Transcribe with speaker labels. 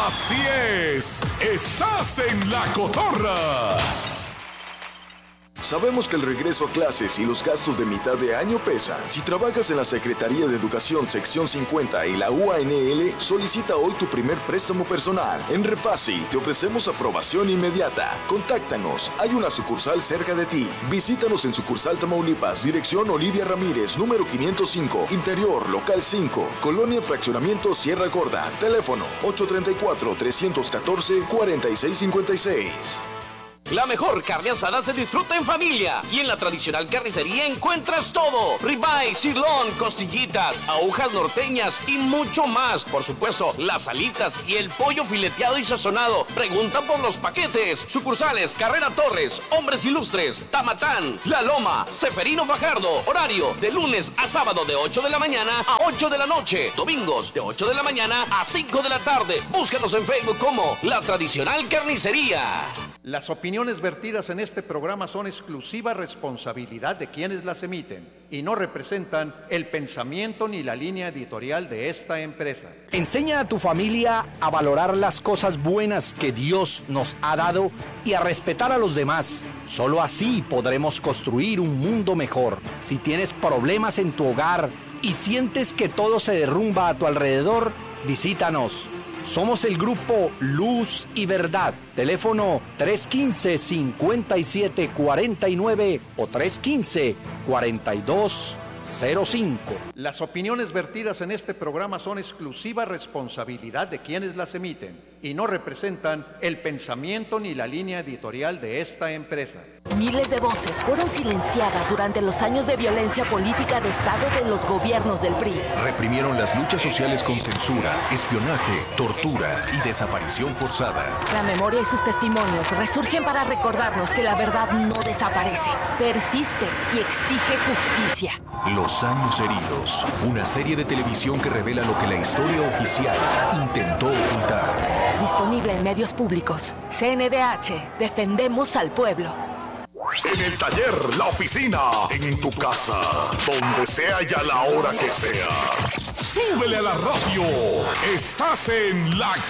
Speaker 1: Así es, estás en La Cotorra.
Speaker 2: Sabemos que el regreso a clases y los gastos de mitad de año pesan. Si trabajas en la Secretaría de Educación Sección 50 y la UANL, solicita hoy tu primer préstamo personal. En Refácil te ofrecemos aprobación inmediata. Contáctanos, hay una sucursal cerca de ti. Visítanos en sucursal Tamaulipas, dirección Olivia Ramírez, número 505, Interior, local 5, Colonia Fraccionamiento Sierra Gorda. Teléfono 834-314-4656.
Speaker 3: La mejor carne asada se disfruta en familia y en la tradicional carnicería encuentras todo: ribeye, sirloin, costillitas, agujas norteñas y mucho más. Por supuesto, las alitas y el pollo fileteado y sazonado. Pregunta por los paquetes. Sucursales Carrera Torres, Hombres Ilustres, Tamatán, La Loma, Seferino Fajardo. Horario de lunes a sábado de 8 de la mañana a 8 de la noche. Domingos de 8 de la mañana a 5 de la tarde. Búscanos en Facebook como La Tradicional Carnicería.
Speaker 4: Las opiniones vertidas en este programa son exclusiva responsabilidad de quienes las emiten y no representan el pensamiento ni la línea editorial de esta empresa.
Speaker 5: Enseña a tu familia a valorar las cosas buenas que Dios nos ha dado y a respetar a los demás. Solo así podremos construir un mundo mejor. Si tienes problemas en tu hogar y sientes que todo se derrumba a tu alrededor, visítanos. Somos el grupo Luz y Verdad. Teléfono 315-5749 o 315-4205.
Speaker 4: Las opiniones vertidas en este programa son exclusiva responsabilidad de quienes las emiten y no representan el pensamiento ni la línea editorial de esta empresa.
Speaker 6: Miles de voces fueron silenciadas durante los años de violencia política de Estado de los gobiernos del PRI.
Speaker 7: Reprimieron las luchas sociales con censura, espionaje, tortura y desaparición forzada.
Speaker 6: La memoria y sus testimonios resurgen para recordarnos que la verdad no desaparece, persiste y exige justicia.
Speaker 7: Los años heridos, una serie de televisión que revela lo que la historia oficial intentó ocultar.
Speaker 6: Disponible en medios públicos. CNDH, defendemos al pueblo.
Speaker 1: En el taller, la oficina, en tu casa, donde sea y a la hora que sea. ¡Súbele a la radio! Estás en La